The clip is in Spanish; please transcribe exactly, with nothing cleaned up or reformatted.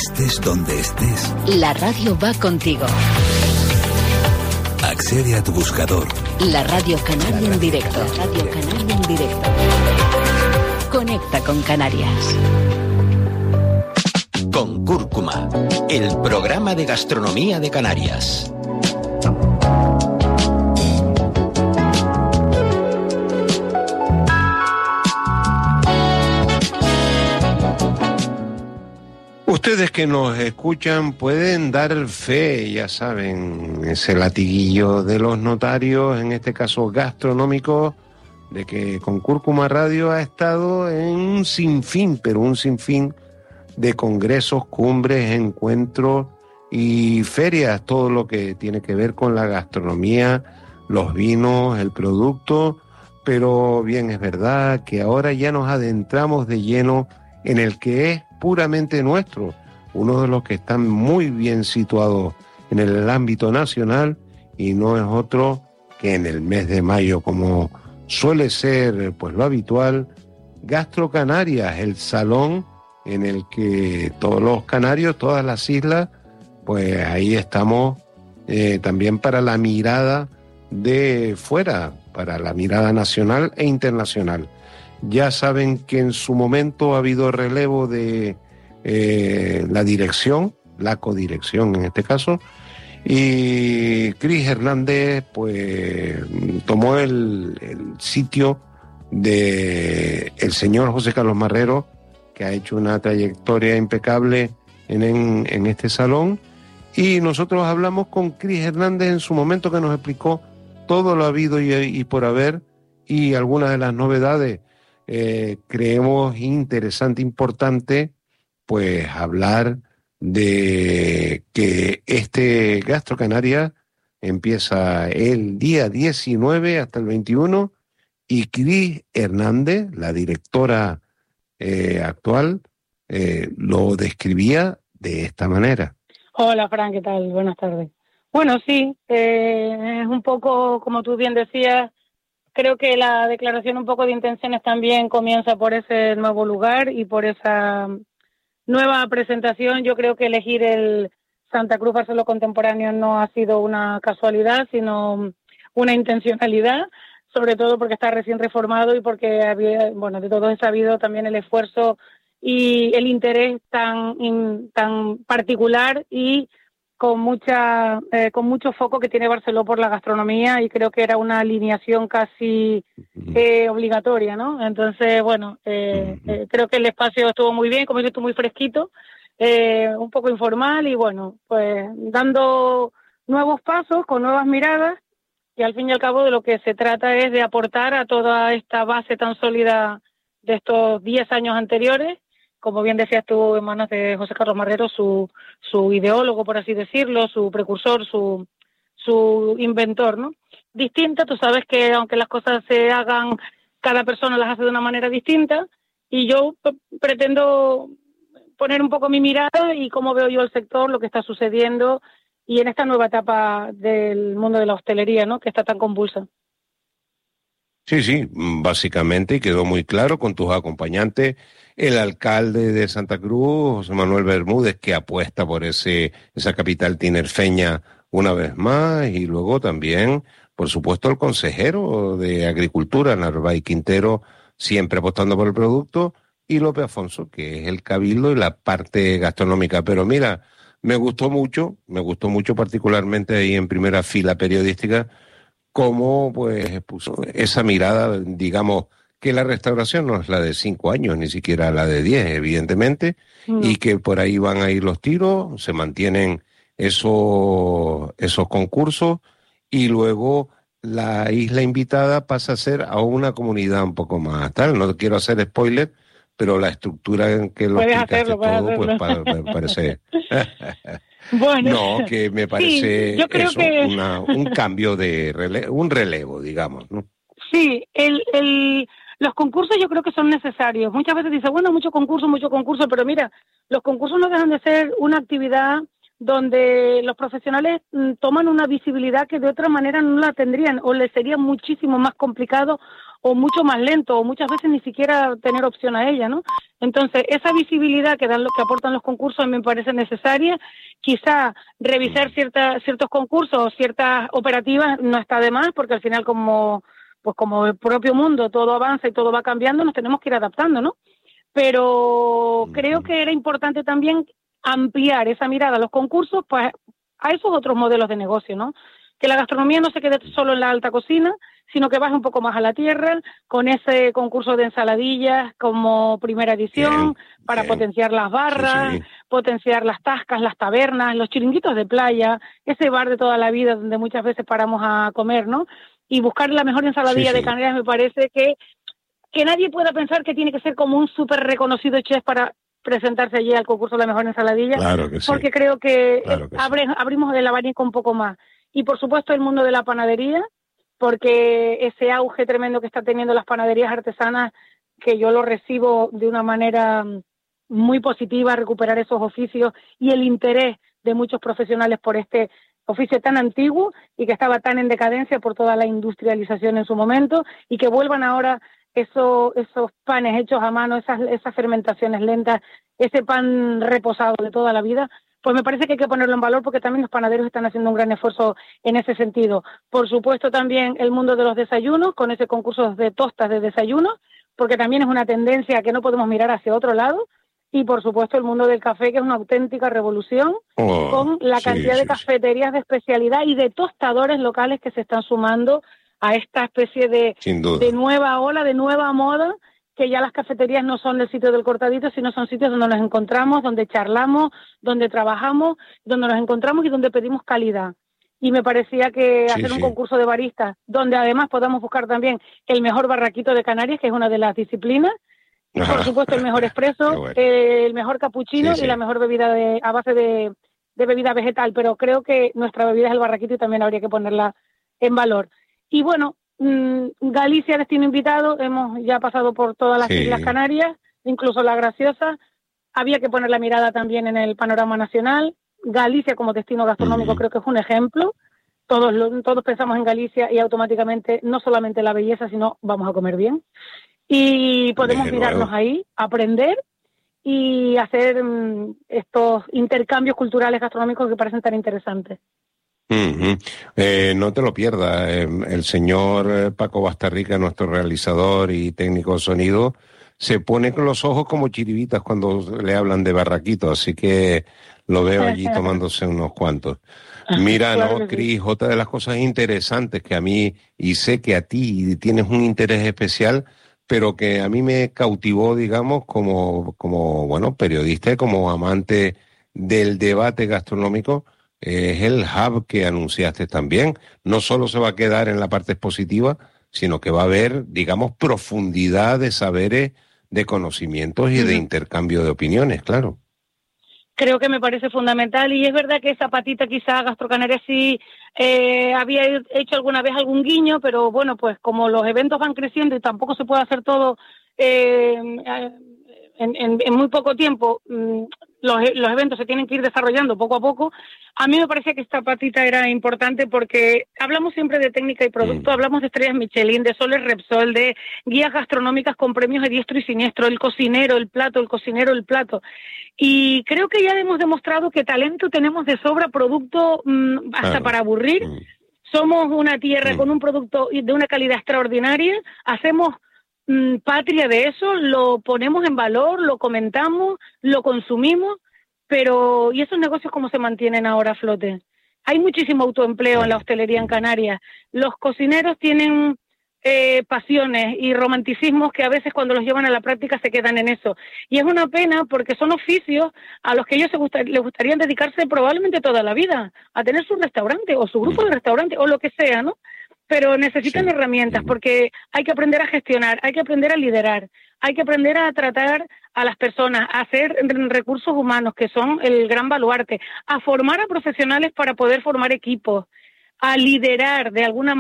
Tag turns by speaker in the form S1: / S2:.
S1: Estés donde estés,
S2: la radio va contigo.
S1: Accede a tu buscador.
S2: La Radio Canaria en directo. La Radio Canaria en directo. Conecta con Canarias.
S3: Con Cúrcuma, el programa de gastronomía de Canarias.
S4: Ustedes que nos escuchan pueden dar fe, ya saben, ese latiguillo de los notarios, en este caso gastronómico, de que con Cúrcuma Radio ha estado en un sinfín, pero un sinfín de congresos, cumbres, encuentros y ferias, todo lo que tiene que ver con la gastronomía, los vinos, el producto, pero bien es verdad que ahora ya nos adentramos de lleno en el que es puramente nuestro, uno de los que están muy bien situados en el ámbito nacional y no es otro que en el mes de mayo, como suele ser pues lo habitual, Gastro Canarias, el salón en el que todos los canarios, todas las islas, pues ahí estamos eh, también para la mirada de fuera, para la mirada nacional e internacional. Ya saben que en su momento ha habido relevo de eh, la dirección, la codirección en este caso, y Cris Hernández pues tomó el, el sitio de el señor José Carlos Marrero, que ha hecho una trayectoria impecable en, en, en este salón, y nosotros hablamos con Cris Hernández en su momento, que nos explicó todo lo habido y, y por haber, y algunas de las novedades. Eh, creemos interesante, importante, pues hablar de que este Gastro Canarias empieza el día diecinueve hasta el veintiuno, y Cris Hernández, la directora eh, actual, eh, lo describía de esta manera.
S5: Hola, Fran, ¿qué tal? Buenas tardes. Bueno, sí, eh, es un poco, como tú bien decías, creo que la declaración un poco de intenciones también comienza por ese nuevo lugar y por esa nueva presentación. Yo creo que elegir el Santa Cruz Barceló Contemporáneo no ha sido una casualidad, sino una intencionalidad, sobre todo porque está recién reformado y porque había, bueno, de todo es sabido también el esfuerzo y el interés tan, in, tan particular y con mucha eh, con mucho foco que tiene Barceló por la gastronomía, y creo que era una alineación casi eh, obligatoria, ¿no? Entonces, bueno, eh, eh, creo que el espacio estuvo muy bien, como dices tú, muy fresquito, eh, un poco informal y, bueno, pues dando nuevos pasos con nuevas miradas, y al fin y al cabo de lo que se trata es de aportar a toda esta base tan sólida de estos diez años anteriores, como bien decías tú, en manos de José Carlos Marrero, su su ideólogo, por así decirlo, su precursor, su su inventor, ¿no? Distinta, tú sabes que aunque las cosas se hagan, cada persona las hace de una manera distinta, y yo p- pretendo poner un poco mi mirada y cómo veo yo el sector, lo que está sucediendo, y en esta nueva etapa del mundo de la hostelería, ¿no?, que está tan convulsa.
S4: Sí, sí, básicamente, y quedó muy claro con tus acompañantes, el alcalde de Santa Cruz, José Manuel Bermúdez, que apuesta por ese esa capital tinerfeña una vez más, y luego también, por supuesto, el consejero de Agricultura, Narváez Quintero, siempre apostando por el producto, y López Afonso, que es el cabildo y la parte gastronómica. Pero mira, me gustó mucho, me gustó mucho particularmente ahí en primera fila periodística, cómo pues puso esa mirada, digamos, que la restauración no es la de cinco años, ni siquiera la de diez, evidentemente, no. Y que por ahí van a ir los tiros, se mantienen esos, esos concursos, y luego la isla invitada pasa a ser a una comunidad un poco más tal. No quiero hacer spoiler, pero la estructura en que lo
S5: puedes
S4: explicaste
S5: hacerlo,
S4: todo,
S5: puedes
S4: pues
S5: hacerlo.
S4: pa, me parece...
S5: Bueno,
S4: no, que me parece
S5: sí, yo creo
S4: eso,
S5: que...
S4: una, un cambio de relevo, un relevo, digamos, ¿no?
S5: Sí, el, el, los concursos yo creo que son necesarios. Muchas veces dice, bueno, mucho concurso, mucho concurso, pero mira, los concursos no dejan de ser una actividad donde los profesionales mm, toman una visibilidad que de otra manera no la tendrían, o les sería muchísimo más complicado o mucho más lento, o muchas veces ni siquiera tener opción a ella, ¿no? Entonces, esa visibilidad que dan lo que aportan los concursos me parece necesaria. Quizá revisar ciertas ciertos concursos o ciertas operativas no está de más, porque al final como pues como el propio mundo todo avanza y todo va cambiando, nos tenemos que ir adaptando, ¿no? Pero creo que era importante también ampliar esa mirada a los concursos, pues a esos otros modelos de negocio, ¿no? Que la gastronomía no se quede solo en la alta cocina, sino que baje un poco más a la tierra, con ese concurso de ensaladillas como primera edición, bien, para bien. Potenciar las barras, sí, sí. potenciar las tascas, las tabernas, los chiringuitos de playa, ese bar de toda la vida donde muchas veces paramos a comer, ¿no? Y buscar la mejor ensaladilla sí, sí. de Canarias me parece que, que nadie pueda pensar que tiene que ser como un súper reconocido chef para presentarse allí al concurso de la mejor ensaladilla,
S4: claro que sí.
S5: porque creo que,
S4: claro que
S5: abre,
S4: sí.
S5: abrimos el abanico un poco más. Y por supuesto el mundo de la panadería, porque ese auge tremendo que está teniendo las panaderías artesanas, que yo lo recibo de una manera muy positiva, recuperar esos oficios y el interés de muchos profesionales por este oficio tan antiguo y que estaba tan en decadencia por toda la industrialización en su momento, y que vuelvan ahora esos, esos panes hechos a mano, esas, esas fermentaciones lentas, ese pan reposado de toda la vida, pues me parece que hay que ponerlo en valor, porque también los panaderos están haciendo un gran esfuerzo en ese sentido. Por supuesto también el mundo de los desayunos, con ese concurso de tostas de desayuno, porque también es una tendencia que no podemos mirar hacia otro lado. Y por supuesto el mundo del café, que es una auténtica revolución, oh, con la cantidad sí, de cafeterías sí. de especialidad y de tostadores locales que se están sumando a esta especie de, de nueva ola, de nueva moda, que ya las cafeterías no son el sitio del cortadito, sino son sitios donde nos encontramos, donde charlamos, donde trabajamos, donde nos encontramos y donde pedimos calidad. Y me parecía que sí, hacer sí. un concurso de baristas, donde además podamos buscar también el mejor barraquito de Canarias, que es una de las disciplinas, y por supuesto el mejor expreso, bueno. eh, el mejor capuchino sí, sí. y la mejor bebida de, a base de, de bebida vegetal, pero creo que nuestra bebida es el barraquito y también habría que ponerla en valor. Y bueno, mmm, Galicia, destino invitado, hemos ya pasado por todas las sí. Islas Canarias, incluso La Graciosa, había que poner la mirada también en el panorama nacional. Galicia como destino gastronómico mm. creo que es un ejemplo. Todos, lo, todos pensamos en Galicia y automáticamente no solamente la belleza, sino vamos a comer bien. Y podemos Desde mirarnos luego. ahí, aprender y hacer um, estos intercambios culturales gastronómicos que parecen tan interesantes.
S4: Uh-huh. Eh, no te lo pierdas, eh, el señor Paco Bastarrica, nuestro realizador y técnico de sonido, se pone con los ojos como chiribitas cuando le hablan de barraquito, así que lo veo allí tomándose unos cuantos. Mira, claro no, Cris, sí. otra de las cosas interesantes que a mí, y sé que a ti tienes un interés especial, pero que a mí me cautivó, digamos, como, como bueno, periodista y como amante del debate gastronómico, eh, es el hub que anunciaste también. No solo se va a quedar en la parte expositiva, sino que va a haber, digamos, profundidad de saberes, de conocimientos y uh-huh. de intercambio de opiniones, claro.
S5: Creo que me parece fundamental, y es verdad que esa patita quizá Gastrocanaria sí eh, había hecho alguna vez algún guiño, pero bueno, pues como los eventos van creciendo y tampoco se puede hacer todo eh, en, en, en muy poco tiempo, los, los eventos se tienen que ir desarrollando poco a poco. A mí me parecía que esta patita era importante porque hablamos siempre de técnica y producto, mm. hablamos de estrellas Michelin, de soles Repsol, de guías gastronómicas con premios de diestro y siniestro, el cocinero, el plato, el cocinero, el plato. Y creo que ya hemos demostrado que talento tenemos de sobra, producto mmm, hasta claro. para aburrir. Mm. Somos una tierra mm. con un producto de una calidad extraordinaria, hacemos mmm, patria de eso, lo ponemos en valor, lo comentamos, lo consumimos, pero ¿y esos negocios cómo se mantienen ahora a flote? Hay muchísimo autoempleo en la hostelería en Canarias. Los cocineros tienen eh, pasiones y romanticismos que a veces cuando los llevan a la práctica se quedan en eso. Y es una pena porque son oficios a los que ellos se gustar, les gustaría dedicarse probablemente toda la vida, a tener su restaurante o su grupo de restaurante o lo que sea, ¿no? Pero necesitan sí. herramientas porque hay que aprender a gestionar, hay que aprender a liderar, hay que aprender a tratar a las personas, a hacer recursos humanos, que son el gran baluarte, a formar a profesionales para poder formar equipos, a liderar de alguna manera